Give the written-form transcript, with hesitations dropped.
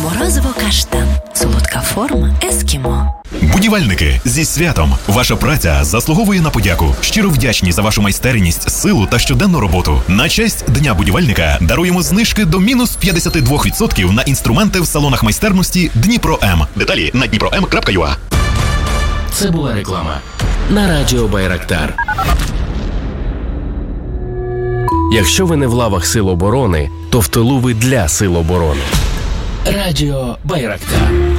Морозиво каштан. Солодка форма ескімо. Будівельники, зі святом! Ваша праця заслуговує на подяку. Щиро вдячні за вашу майстерність, силу та щоденну роботу. На честь Дня будівельника даруємо знижки до мінус 52% на інструменти в салонах майстерності Дніпро М. Деталі на dniprom.ua. Це була реклама на радіо Байрактар. Якщо ви не в лавах Сил оборони, то в тилу ви для Сил оборони. Радіо Байрактар.